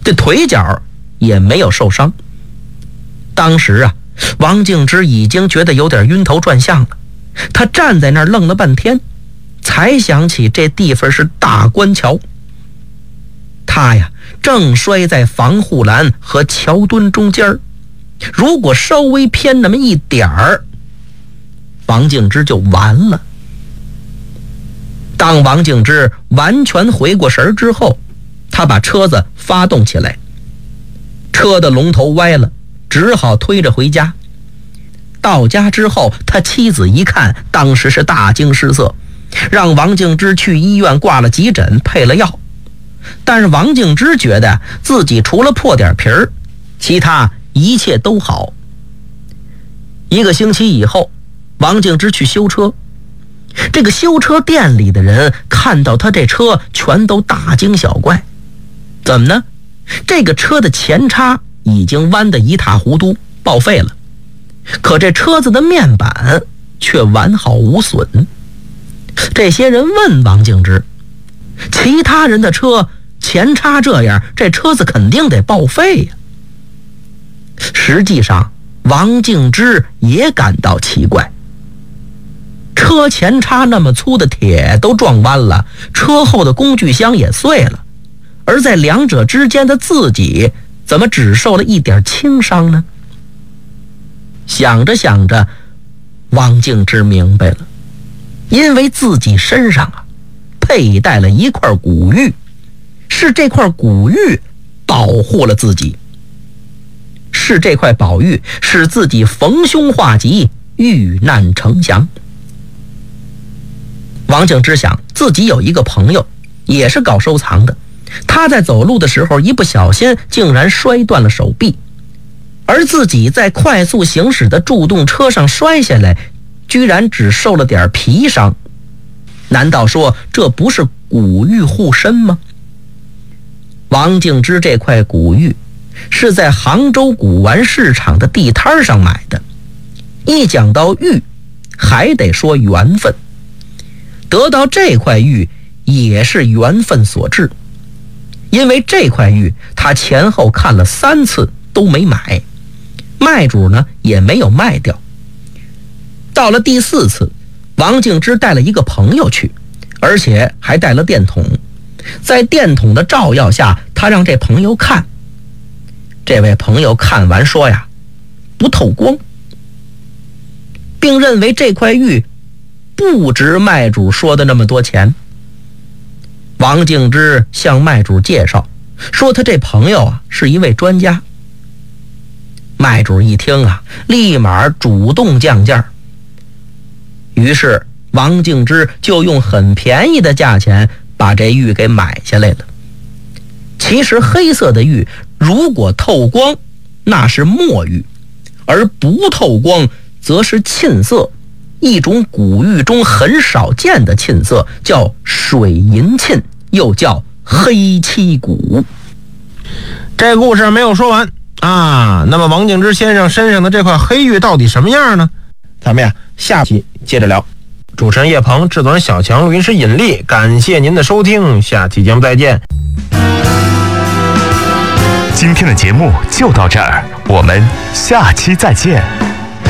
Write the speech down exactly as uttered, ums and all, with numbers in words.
这腿脚也没有受伤。当时啊，王静之已经觉得有点晕头转向了，他站在那儿愣了半天，才想起这地方是大官桥。他呀，正摔在防护栏和桥墩中间，如果稍微偏那么一点儿，王静之就完了。当王静之完全回过神之后，他把车子发动起来，车的龙头歪了，只好推着回家。到家之后，他妻子一看，当时是大惊失色，让王静之去医院挂了急诊，配了药。但是王静之觉得自己除了破点皮儿，其他一切都好。一个星期以后，王静之去修车，这个修车店里的人看到他这车全都大惊小怪。怎么呢？这个车的前叉已经弯得一塌糊涂，报废了，可这车子的面板却完好无损。这些人问王静之，其他人的车前叉这样，这车子肯定得报废呀。实际上王静之也感到奇怪，车前叉那么粗的铁都撞弯了，车后的工具箱也碎了，而在两者之间的自己怎么只受了一点轻伤呢？想着想着，王静之明白了，因为自己身上啊佩戴了一块古玉，是这块古玉保护了自己，是这块宝玉使自己逢凶化吉，遇难成祥。王静之想，自己有一个朋友也是搞收藏的，他在走路的时候一不小心竟然摔断了手臂，而自己在快速行驶的助动车上摔下来，居然只受了点皮伤。难道说这不是古玉护身吗？王静之这块古玉是在杭州古玩市场的地摊上买的。一讲到玉，还得说缘分。得到这块玉也是缘分所致，因为这块玉他前后看了三次都没买，卖主呢也没有卖掉。到了第四次，王静之带了一个朋友去，而且还带了电筒。在电筒的照耀下，他让这朋友看。这位朋友看完说呀，不透光，并认为这块玉不值卖主说的那么多钱。王静之向卖主介绍说，他这朋友啊是一位专家。卖主一听啊，立马主动降价。于是王静之就用很便宜的价钱把这玉给买下来了。其实黑色的玉如果透光，那是墨玉，而不透光则是沁色，一种古玉中很少见的沁色，叫水银沁，又叫黑漆古。 这故事没有说完啊，那么王静之先生身上的这块黑玉到底什么样呢？咱们呀下期接着聊。主持人叶鹏，制作人小强，录音师尹力，感谢您的收听，下期节目再见。 今天的节目就到这儿，我们下期再见。